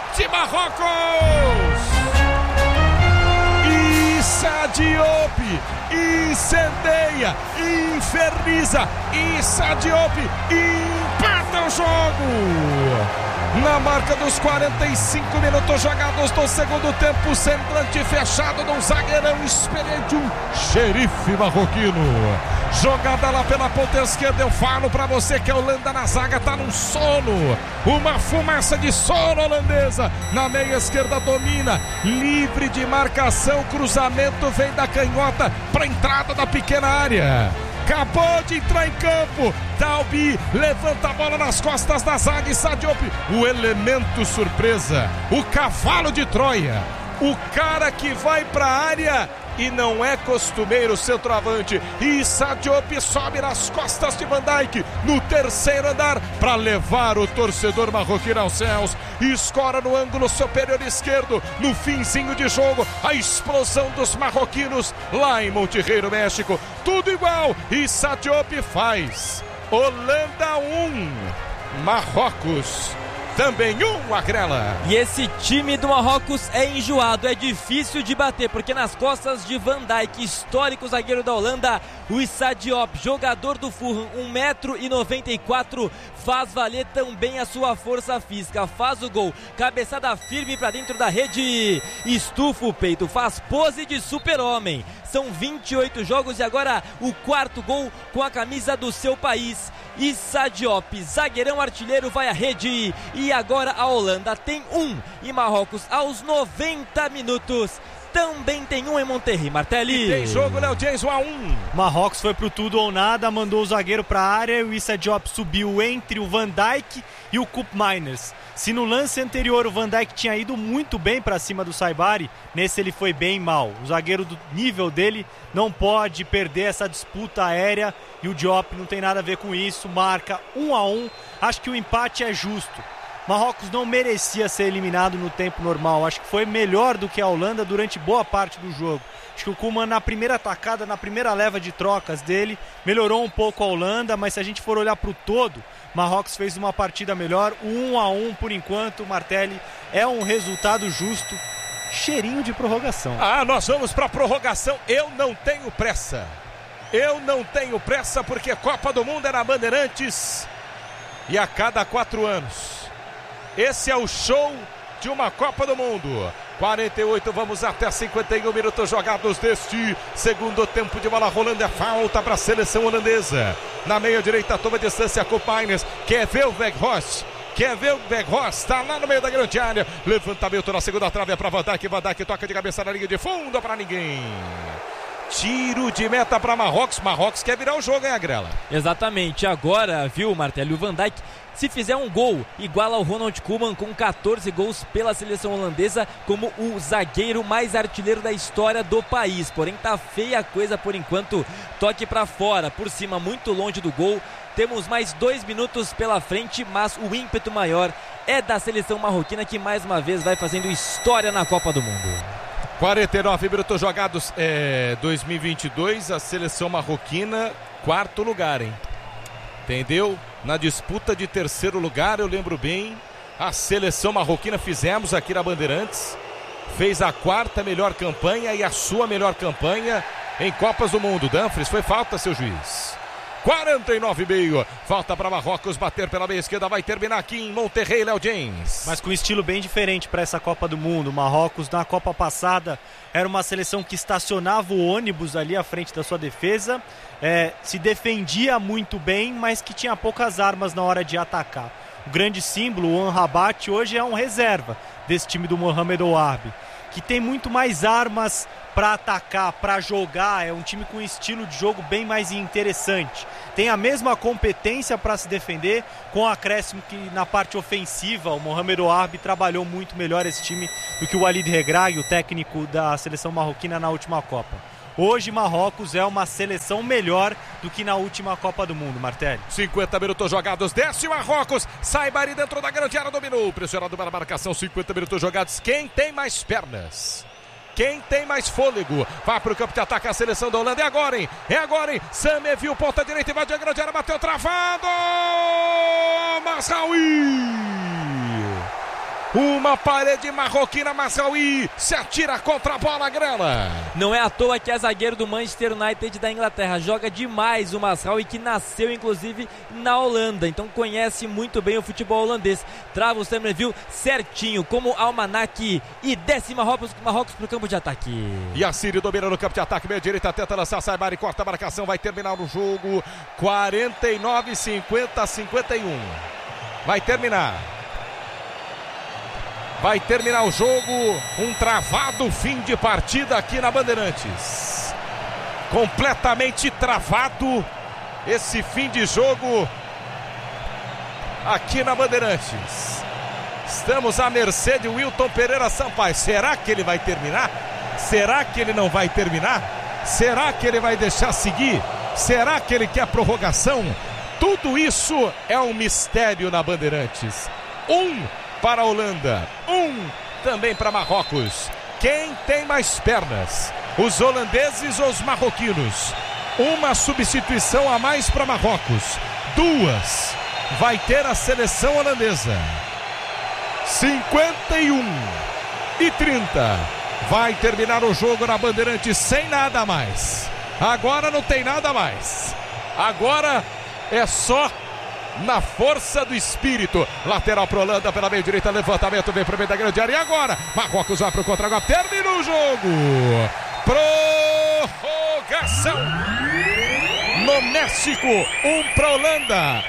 bate Marrocos! Issa Diop incendeia, inferniza, Issa Diop empata o jogo! Na marca dos 45 minutos jogados do segundo tempo, semblante fechado de um zagueirão experiente, um xerife marroquino. Jogada lá pela ponta esquerda, eu falo pra você que a Holanda na zaga tá num sono, uma fumaça de sono holandesa. Na meia esquerda domina, livre de marcação, cruzamento vem da canhota pra entrada da pequena área. Acabou de entrar em campo, Talbi levanta a bola nas costas da zaga e Issa Diop, o elemento surpresa, o cavalo de Troia, o cara que vai para a área e não é costumeiro centroavante. Issa Diop sobe nas costas de Van Dijk no terceiro andar para levar o torcedor marroquino aos céus. Escora no ângulo superior esquerdo, no finzinho de jogo, a explosão dos marroquinos lá em Monterreiro, México. Tudo igual, Issa Diop faz. Holanda 1, Marrocos também 1, Agrela. E esse time do Marrocos é enjoado, é difícil de bater, porque nas costas de Van Dijk, histórico zagueiro da Holanda, o Issa Diop, jogador do Fulham, 1,94 m, faz valer também a sua força física, faz o gol, cabeçada firme para dentro da rede, estufa o peito, faz pose de super-homem. São 28 jogos e agora o quarto gol com a camisa do seu país. Issa Diop, zagueirão artilheiro, vai à rede. E agora a Holanda tem 1 e Marrocos aos 90 minutos também tem 1 em Monterrey, Martelli. E tem jogo, Léo James, 1-1. Marrocos foi pro tudo ou nada, mandou o zagueiro pra área e o Issa Diop subiu entre o Van Dijk e o Koopmeiners. Se no lance anterior o Van Dijk tinha ido muito bem pra cima do Saibari, nesse ele foi bem mal. O zagueiro do nível dele não pode perder essa disputa aérea e o Diop não tem nada a ver com isso, marca 1-1. Acho que o empate é justo. Marrocos não merecia ser eliminado no tempo normal. Acho que foi melhor do que a Holanda durante boa parte do jogo. Acho que o Koeman, na primeira atacada, na primeira leva de trocas dele, melhorou um pouco a Holanda, mas se a gente for olhar para o todo, Marrocos fez uma partida melhor. 1-1 por enquanto, Martelli, é um resultado justo. Cheirinho de prorrogação. Nós vamos para a prorrogação. Eu não tenho pressa. Porque a Copa do Mundo é na Bandeirantes e a cada 4 anos. Esse é o show de uma Copa do Mundo. 48, vamos até 51 minutos jogados deste segundo tempo de bola rolando. É falta para a seleção holandesa. Na meia direita, toma distância com o Pines. Quer ver o Weghorst? Está lá no meio da grande área. Levantamento na segunda trave é para Van Dijk. Van Dijk toca de cabeça na linha de fundo para ninguém. Tiro de meta para Marrocos. Marrocos quer virar o jogo, hein, Agrela? Exatamente. Agora, viu, Martelli, o Van Dijk, se fizer um gol, iguala ao Ronald Koeman com 14 gols pela seleção holandesa, como o zagueiro mais artilheiro da história do país. Porém, tá feia a coisa por enquanto. Toque para fora, por cima, muito longe do gol. Temos mais 2 minutos pela frente, mas o ímpeto maior é da seleção marroquina, que mais uma vez vai fazendo história na Copa do Mundo. 49 minutos jogados, 2022, a seleção marroquina, 4º lugar, hein? Entendeu? Na disputa de 3º lugar, eu lembro bem, a seleção marroquina fizemos aqui na Bandeirantes, fez a 4ª melhor campanha e a sua melhor campanha em Copas do Mundo. Danfries, foi falta, seu juiz. 49,5, falta para Marrocos bater pela meia esquerda, vai terminar aqui em Monterrey, Léo James. Mas com um estilo bem diferente para essa Copa do Mundo. Marrocos na Copa passada era uma seleção que estacionava o ônibus ali à frente da sua defesa, se defendia muito bem, mas que tinha poucas armas na hora de atacar. O grande símbolo, o Amrabat, hoje é um reserva desse time do Mohamed Ouarbi, que tem muito mais armas para atacar, para jogar. É um time com um estilo de jogo bem mais interessante. Tem a mesma competência para se defender, com o acréscimo que na parte ofensiva o Mohamed Ouarbi trabalhou muito melhor esse time do que o Walid Regragui, o técnico da seleção marroquina na última Copa. Hoje Marrocos é uma seleção melhor do que na última Copa do Mundo, Martelli. 50 minutos jogados, desce Marrocos, Saibari dentro da grande área, dominou, pressionado pela marcação, 50 minutos jogados. Quem tem mais pernas? Quem tem mais fôlego? Vai para o campo de ataque a seleção da Holanda. É agora, hein? Samé viu ponta direita, invadiu a grande área, bateu travado. Mazraoui. Uma parede marroquina, Mazraoui se atira contra a bola, Grela. Não é à toa que é zagueiro do Manchester United da Inglaterra. Joga demais o Mazraoui, que nasceu inclusive na Holanda. Então conhece muito bem o futebol holandês. Trava o Somerville certinho, como almanaque. E desce Marrocos para o campo de ataque. E a Síria domina no campo de ataque. Meia direita tenta lançar, Saibari corta a marcação. Vai terminar o jogo 49-50-51. Vai terminar o jogo, um travado fim de partida aqui na Bandeirantes. Completamente travado esse fim de jogo aqui na Bandeirantes. Estamos à mercê de Wilton Pereira Sampaio. Será que ele vai terminar? Será que ele não vai terminar? Será que ele vai deixar seguir? Será que ele quer prorrogação? Tudo isso é um mistério na Bandeirantes. Para a Holanda, também para Marrocos. Quem tem mais pernas? Os holandeses ou os marroquinos? Uma substituição a mais para Marrocos. 2 vai ter a seleção holandesa. 51-30. Vai terminar o jogo na Bandeirantes sem nada mais. Agora não tem nada mais. Agora é só na força do espírito. Lateral pro Holanda pela meia direita, levantamento, vem pro meio da grande área. E agora, Marrocos vai pro contra-golpe, termina o jogo. Prorrogação. No México, pra Holanda,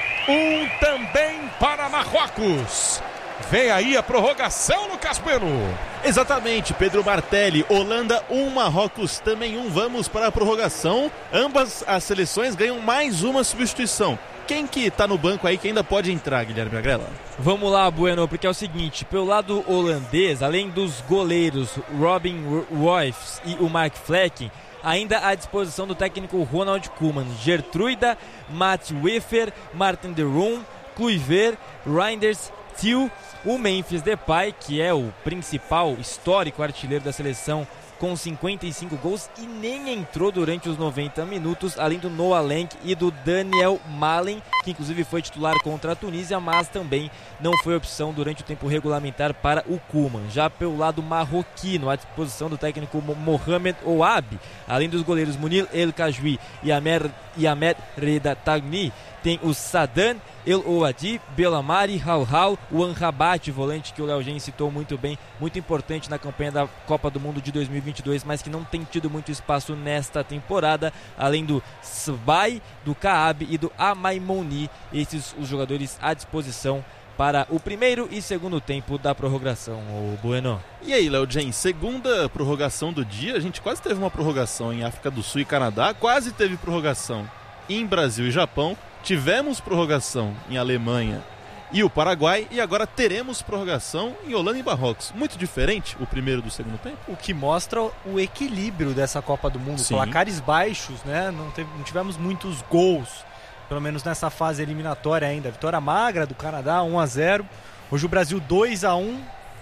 também para Marrocos. Vem aí a prorrogação, Lucas Bueno. Exatamente, Pedro Martelli. Holanda 1, Marrocos também 1. Vamos para a prorrogação. Ambas as seleções ganham mais uma substituição. Quem que tá no banco aí que ainda pode entrar, Guilherme Agrela? Vamos lá, Bueno, porque é o seguinte, pelo lado holandês, além dos goleiros Robin Ruijs e o Mark Flecken, ainda à disposição do técnico Ronald Koeman, Gertruida, Matt Wiffer, Martin de Roon, Kluivert, Reinders, Thiel, o Memphis Depay, que é o principal histórico artilheiro da seleção com 55 gols e nem entrou durante os 90 minutos, além do Noah Lang e do Daniel Malen, que inclusive foi titular contra a Tunísia, mas também não foi opção durante o tempo regulamentar para o Koeman. Já pelo lado marroquino, à disposição do técnico Mohamed Ouabi, além dos goleiros Munir El Kajwi e Ahmed Reda Tagni, tem o Sadan, El Ouadi, Belamari, Hal, o Anrabat, volante que o Léo Gen citou muito bem, muito importante na campanha da Copa do Mundo de 2022, mas que não tem tido muito espaço nesta temporada, além do Sbai, do Kaab e do Amaimouni, esses os jogadores à disposição para o primeiro e segundo tempo da prorrogação, o Bueno. E aí, Léo Gen, segunda prorrogação do dia, a gente quase teve uma prorrogação em África do Sul e Canadá, quase teve prorrogação em Brasil e Japão, tivemos prorrogação em Alemanha e o Paraguai, e agora teremos prorrogação em Holanda e Marrocos. Muito diferente o primeiro do segundo tempo. O que mostra o equilíbrio dessa Copa do Mundo. Sim. Placares baixos, né? Não tivemos muitos gols, pelo menos nessa fase eliminatória ainda. Vitória magra do Canadá, 1-0. Hoje o Brasil 2-1.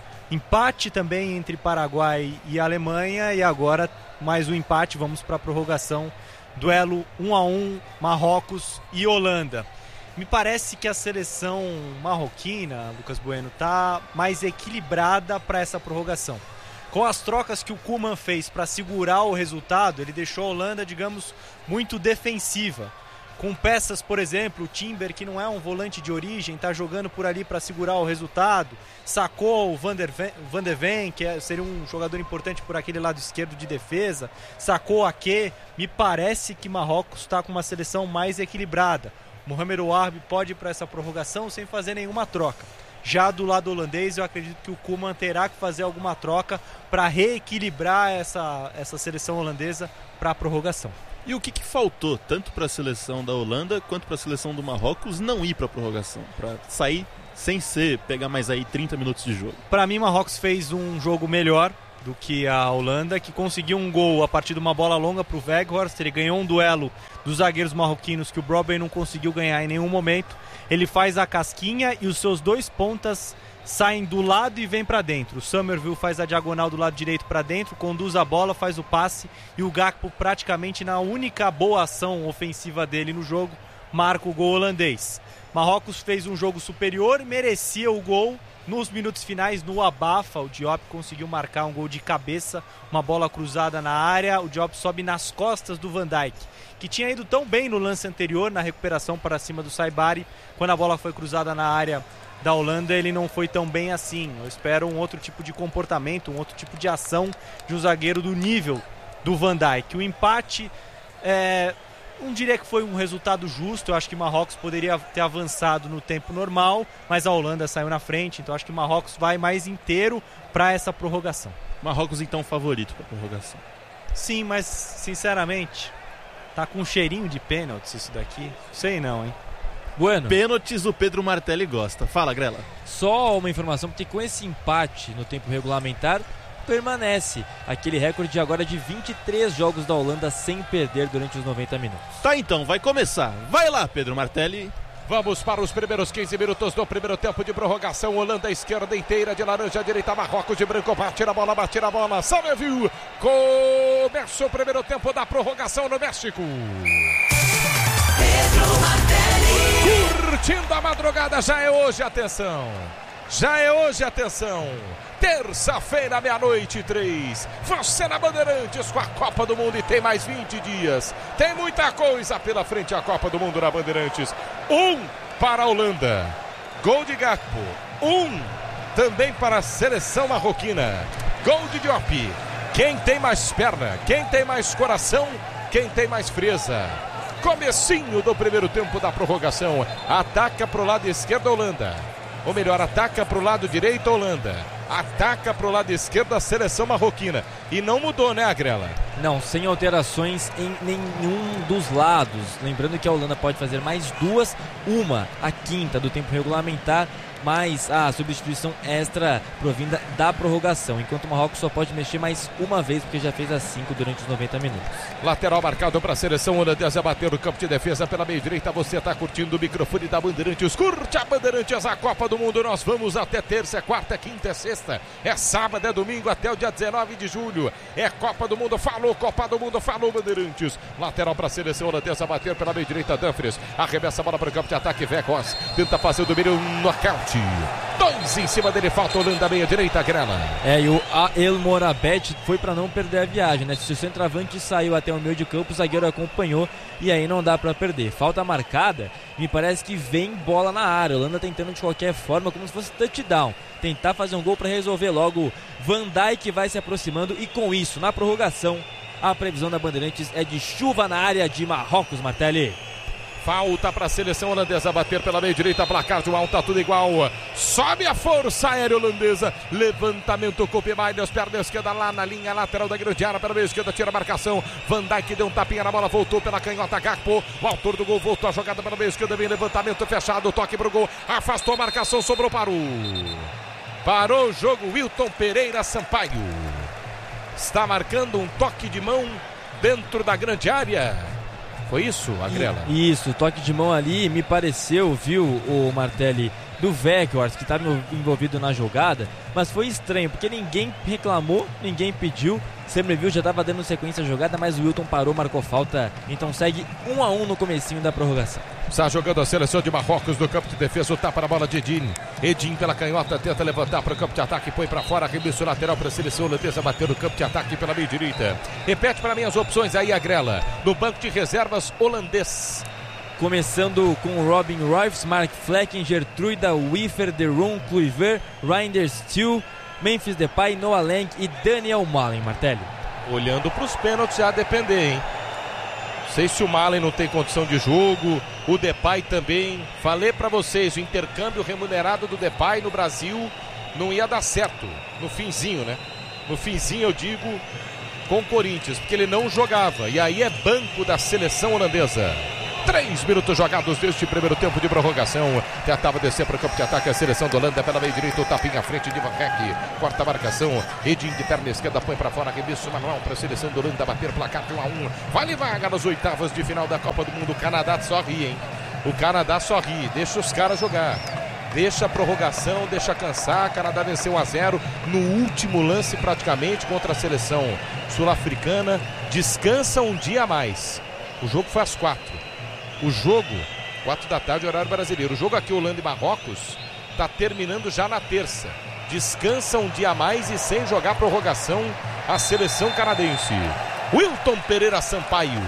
Empate também entre Paraguai e Alemanha, e agora mais um empate, vamos para a prorrogação. Duelo 1-1, Marrocos e Holanda. Me parece que a seleção marroquina, Lucas Bueno, está mais equilibrada para essa prorrogação. Com as trocas que o Koeman fez para segurar o resultado, ele deixou a Holanda, digamos, muito defensiva. Com peças, por exemplo, o Timber, que não é um volante de origem, está jogando por ali para segurar o resultado. Sacou o Van de Ven, que seria um jogador importante por aquele lado esquerdo de defesa. Sacou a Ake. Me parece que Marrocos está com uma seleção mais equilibrada. Mohamed Ouabi pode ir para essa prorrogação sem fazer nenhuma troca. Já do lado holandês, eu acredito que o Koeman terá que fazer alguma troca para reequilibrar essa seleção holandesa para a prorrogação. E o que faltou, tanto para a seleção da Holanda quanto para a seleção do Marrocos, não ir para a prorrogação? Para sair sem pegar mais aí 30 minutos de jogo. Para mim, Marrocos fez um jogo melhor do que a Holanda, que conseguiu um gol a partir de uma bola longa para o Weghorst. Ele ganhou um duelo dos zagueiros marroquinos que o Brobbey não conseguiu ganhar em nenhum momento. Ele faz a casquinha e os seus dois pontas saem do lado e vêm para dentro. O Somerville faz a diagonal do lado direito para dentro, conduz a bola, faz o passe, e o Gakpo, praticamente na única boa ação ofensiva dele no jogo, marca o gol holandês. Marrocos fez um jogo superior, merecia o gol, Nos minutos finais, no abafa, o Diop conseguiu marcar um gol de cabeça, uma bola cruzada na área, o Diop sobe nas costas do Van Dijk, que tinha ido tão bem no lance anterior, na recuperação para cima do Saibari. Quando a bola foi cruzada na área da Holanda, ele não foi tão bem assim. Eu espero um outro tipo de comportamento, um outro tipo de ação de um zagueiro do nível do Van Dijk. O empate, não diria que foi um resultado justo. Eu acho que Marrocos poderia ter avançado no tempo normal, mas a Holanda saiu na frente, então acho que Marrocos vai mais inteiro para essa prorrogação. Marrocos então favorito para a prorrogação. Sim, mas sinceramente tá com um cheirinho de pênaltis isso daqui. Sei não, hein? Bueno. Pênaltis o Pedro Martelli gosta. Fala, Grela. Só uma informação, porque com esse empate no tempo regulamentar, permanece aquele recorde agora de 23 jogos da Holanda sem perder durante os 90 minutos. Tá então, vai começar. Vai lá, Pedro Martelli. Vamos para os primeiros 15 minutos do primeiro tempo de prorrogação. Holanda à esquerda inteira, de laranja à direita, Marrocos de branco, bate na bola, salve, viu? Começa o primeiro tempo da prorrogação no México. Pedro Martelli. Curtindo a madrugada, já é hoje, atenção. Terça-feira, 12:03. Você na Bandeirantes com a Copa do Mundo e tem mais 20 dias. Tem muita coisa pela frente a Copa do Mundo na Bandeirantes. 1 para a Holanda. Gol de Gakpo. 1 também para a seleção marroquina. Gol de Diop. Quem tem mais perna? Quem tem mais coração? Quem tem mais frieza? Comecinho do primeiro tempo da prorrogação. Ataca pro lado esquerdo a Holanda. Ou melhor, ataca pro lado direito a Holanda. Ataca pro lado esquerdo a seleção marroquina. E não mudou, né, Agrela? Não, sem alterações em nenhum dos lados. Lembrando que a Holanda pode fazer mais duas, uma a quinta do tempo regulamentar, mais a substituição extra provinda da prorrogação, enquanto o Marrocos só pode mexer mais uma vez, porque já fez as 5 durante os 90 minutos. Lateral marcado para a seleção holandesa, bateu no campo de defesa pela meia direita. Você está curtindo o microfone da Bandeirantes. Curte a Bandeirantes, a Copa do Mundo. Nós vamos até terça, quarta, quinta, sexta. É sábado, é domingo, até o dia 19 de julho. É Copa do Mundo, falou Copa do Mundo, falou Bandeirantes. Lateral para a seleção holandesa, bater pela meia direita, Dumfries. Arremessa a bola para o campo de ataque, Weghorst. Tenta fazer o domínio, nocaute. 2 em cima dele, falta Holanda, meia direita, Grela. E o El Morabet foi para não perder a viagem, né? Se o centroavante saiu até o meio de campo, o zagueiro acompanhou e aí não dá para perder. Falta marcada, me parece que vem bola na área. Holanda tentando de qualquer forma, como se fosse touchdown. Tentar fazer um gol para resolver logo. Van Dijk vai se aproximando e com isso, na prorrogação, a previsão da Bandeirantes é de chuva na área de Marrocos, Martelli. Falta para a seleção holandesa bater pela meia direita, placar de 1 a 1, tá tudo igual. Sobe a força aérea holandesa. Levantamento, Kope Miners, perna esquerda lá na linha lateral da grande área, pela meia esquerda, tira a marcação. Van Dijk deu um tapinha na bola, voltou pela canhota, Gakpo. O autor do gol voltou a jogada pela meia esquerda, vem levantamento fechado, toque pro gol, afastou a marcação, sobrou para Parou o jogo, Wilton Pereira Sampaio. Está marcando um toque de mão dentro da grande área. Foi isso, Agrela? Isso, toque de mão ali, me pareceu, viu, o Martelli, do Weghorst, que estava envolvido na jogada, mas foi estranho, porque ninguém reclamou, ninguém pediu. Sembreville já estava dando sequência à jogada, mas o Wilton parou, marcou falta, então segue 1 a 1 no comecinho da prorrogação. Está jogando a seleção de Marrocos no campo de defesa, o tapa na bola de Edin. Edin pela canhota, tenta levantar para o campo de ataque, põe para fora, arremesso lateral para a seleção holandesa, bateu no campo de ataque pela meia direita. Repete para mim as opções aí, Agrela, no banco de reservas holandês. Começando com Robin Ruijs, Mark Flecken, Gertruida, Wiefer, De Roon, Kluivert, Reinders, Steele, Memphis Depay, Noah Lang e Daniel Malen, Martelli. Olhando para os pênaltis, já depender, hein? Não sei se o Malen não tem condição de jogo, o Depay também. Falei para vocês, o intercâmbio remunerado do Depay no Brasil não ia dar certo, no finzinho, né? No finzinho eu digo com o Corinthians, porque ele não jogava, e aí é banco da seleção holandesa. 3 minutos jogados deste primeiro tempo de prorrogação. Tentava descer para o campo de ataque a seleção da Holanda pela meia direita, o tapinha à frente de Van Dijk. Quarta marcação, Edin de perna esquerda, põe para fora, arremesso manual para a seleção da Holanda bater placar de 1 a 1. Vale vaga nas oitavas de final da Copa do Mundo. O Canadá só ri, hein? O Canadá só ri, deixa os caras jogar. Deixa a prorrogação, deixa cansar. O Canadá venceu 1 a 0 no último lance praticamente contra a seleção sul-africana. Descansa um dia a mais. O jogo foi às 4. O jogo, 4 da tarde, horário brasileiro. O jogo aqui, Holanda e Marrocos, está terminando já na terça. Descansa um dia a mais e sem jogar prorrogação a seleção canadense. Wilton Pereira Sampaio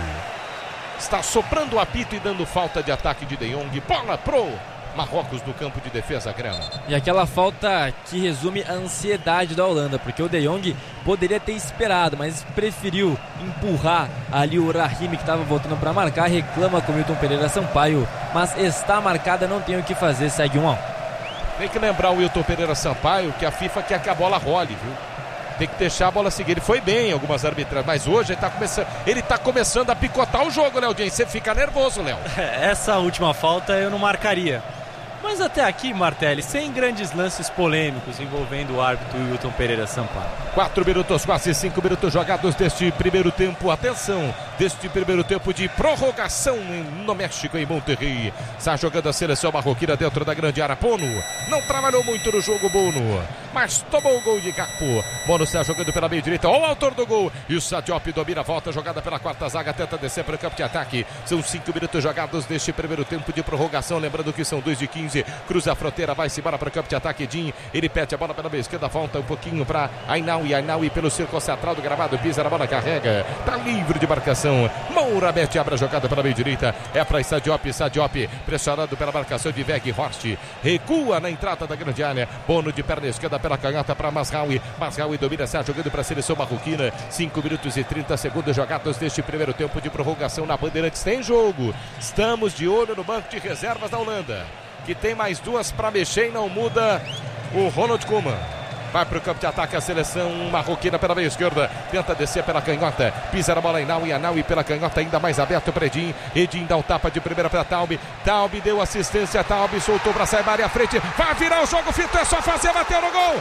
está soprando o apito e dando falta de ataque de De Jong. Bola pro Marrocos no campo de defesa, grama. E aquela falta que resume a ansiedade da Holanda, porque o De Jong poderia ter esperado, mas preferiu empurrar ali o Rahimi, que estava voltando para marcar. Reclama com o Wilton Pereira Sampaio, mas está marcada, não tem o que fazer, segue 1-1. Tem que lembrar o Wilton Pereira Sampaio que a FIFA quer que a bola role, viu? Tem que deixar a bola seguir. Ele foi bem em algumas arbitragens, mas hoje ele tá começando a picotar o jogo, Léo Dias. Você fica nervoso, Léo. Essa última falta eu não marcaria. Mas até aqui, Martelli, sem grandes lances polêmicos envolvendo o árbitro Wilton Pereira Sampaio. 4 minutos, quase 5 minutos jogados deste primeiro tempo. Atenção, deste primeiro tempo de prorrogação no México, em Monterrey. Está jogando a seleção marroquina dentro da grande área. Bono não trabalhou muito no jogo, Bono, mas tomou o gol de Gakpo. Bono está jogando pela meia direita, o autor do gol. E o Sadiop domina a volta, jogada pela quarta zaga, tenta descer para o campo de ataque. São 5 minutos jogados deste primeiro tempo de prorrogação. Lembrando que são 2 de 15. Cruza a fronteira, vai-se embora para o campo de ataque. Edin, ele pede a bola pela meia esquerda, volta um pouquinho para Ainaui pelo círculo central do gramado, pisa na bola, carrega, tá livre de marcação. Moura mete, abre a jogada pela meia direita, é para Sadiop, pressionado pela marcação de Weghorst, recua na entrada da grande área. Bono de perna esquerda pela canhota para Mazraoui domina, está jogando para a seleção marroquina. 5 minutos e 30 segundos jogados deste primeiro tempo de prorrogação na Bandeirantes. Tem jogo, estamos de olho no banco de reservas da Holanda, que tem mais 2 para mexer e não muda o Ronald Koeman. Vai para o campo de ataque a seleção marroquina pela meia esquerda, tenta descer pela canhota, pisa na bola Ainaui pela canhota, ainda mais aberto para Edin. Edin dá um tapa de primeira para Taube deu assistência, Taube soltou para Saibari à frente, vai virar o jogo, Fito, é só fazer, bateu no gol.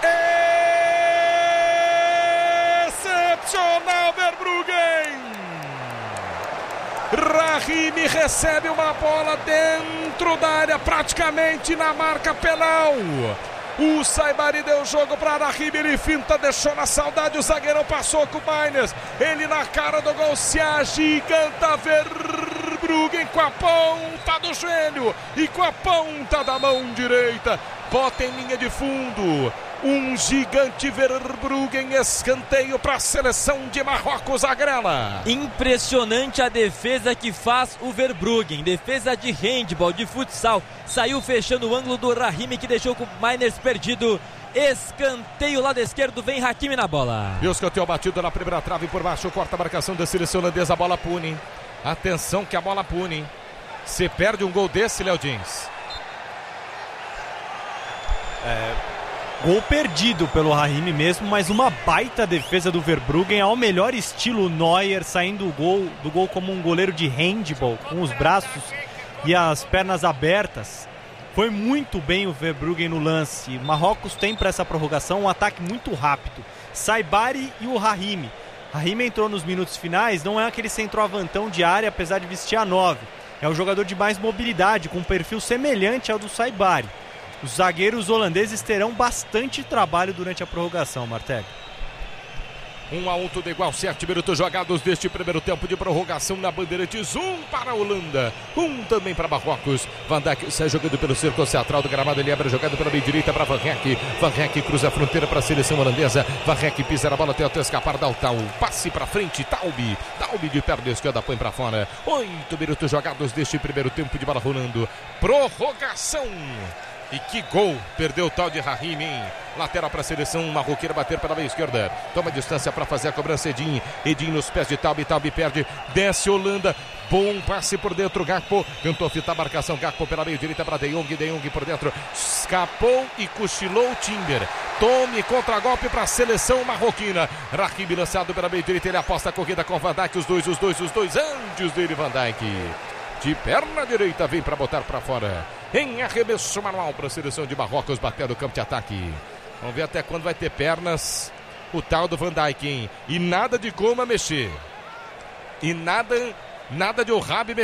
Excepcional, Verbruggen. Rahimi recebe uma bola dentro da área, praticamente na marca penal. O Saibari deu jogo para Rahimi, ele finta, deixou na saudade, o zagueirão passou com o Miners, ele na cara do gol se agiganta. Verbruggen com a ponta do joelho e com a ponta da mão direita, bota em linha de fundo. Um gigante Verbruggen, escanteio para a seleção de Marrocos, agrela. Impressionante a defesa que faz o Verbruggen, defesa de handball, de futsal, saiu fechando o ângulo do Rahimi, que deixou com o Miners perdido. Escanteio lado esquerdo, vem Hakimi na bola. E o escanteio batido na primeira trave por baixo, corta a marcação da seleção holandesa, a bola pune. Atenção que a bola pune. Se perde um gol desse, Léo Dias. Gol perdido pelo Rahimi mesmo, mas uma baita defesa do Verbruggen, ao melhor estilo Neuer, saindo do gol como um goleiro de handball, com os braços e as pernas abertas. Foi muito bem o Verbruggen no lance. Marrocos tem para essa prorrogação um ataque muito rápido. Saibari e o Rahimi. Rahimi entrou nos minutos finais, não é aquele centroavantão de área, apesar de vestir a 9. É um jogador de mais mobilidade, com um perfil semelhante ao do Saibari. Os zagueiros holandeses terão bastante trabalho durante a prorrogação, Martelli. 1-1, tudo igual, 7 minutos jogados deste primeiro tempo de prorrogação na Bandeirantes. 1 para a Holanda, 1 também para Marrocos. Van Dijk sai jogando pelo círculo central do gramado, ele abre jogando pela meia direita para Van Rijk. Van Rijk cruza a fronteira para a seleção holandesa. Van Rijk pisa na bola, tenta escapar, dá o tal, passe para frente, Taube de perna esquerda, põe para fora. 8 minutos jogados deste primeiro tempo de bola rolando. Prorrogação. E que gol, perdeu o tal de Rahimi, hein? Lateral para a seleção marroquina, bater pela meia esquerda, toma distância para fazer a cobrança. Edin nos pés de Taube perde, desce Holanda, bom passe por dentro, Gakpo tentou fitar a marcação, Gakpo pela meia direita para De Jong por dentro, escapou e cochilou Timber. Tome contra-golpe para a seleção marroquina. Rahimi lançado pela meia direita, ele aposta a corrida com Van Dijk, os dois antes dele, Van Dijk de perna direita, vem para botar para fora, em arremesso manual para a seleção de Marrocos, batendo o campo de ataque. Vamos ver até quando vai ter pernas o tal do Van Dijk, hein? E nada de Koeman mexer, e nada de o Rabi mexer.